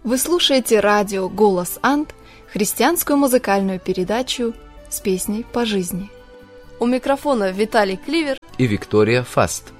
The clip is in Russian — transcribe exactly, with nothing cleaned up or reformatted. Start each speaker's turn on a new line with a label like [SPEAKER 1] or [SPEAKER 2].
[SPEAKER 1] Вы слушаете радио «Голос Анд», христианскую музыкальную передачу с песней по жизни. У микрофона Виталий Кливер
[SPEAKER 2] и Виктория Фаст.